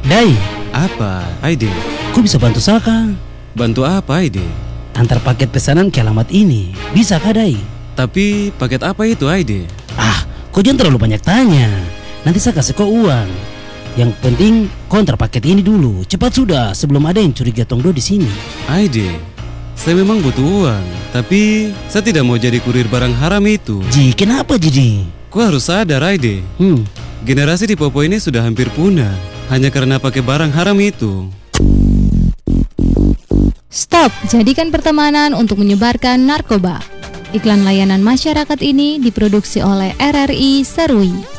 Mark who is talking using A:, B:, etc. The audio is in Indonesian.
A: Dai,
B: Apa, Aide?
A: kau bisa bantu Saka?
B: Bantu apa, Aide?
A: Antar paket pesanan ke alamat ini. Bisa kah, Dai?
B: Tapi paket apa itu, Aide?
A: Ah, kau jangan terlalu banyak tanya. Nanti saya kasih kau uang. Yang penting kau antar paket ini dulu. Cepat sudah, sebelum ada yang curiga Tongdo di sini.
B: Aide, saya memang butuh uang, tapi saya tidak mau jadi kurir barang haram itu.
A: Ji, kenapa jadi?
B: Kau harus sadar, Aide. Generasi di Papua ini sudah hampir punah hanya karena pakai barang haram itu.
C: Stop, jadikan pertemanan untuk menyebarkan narkoba. Iklan layanan masyarakat ini diproduksi oleh RRI Serui.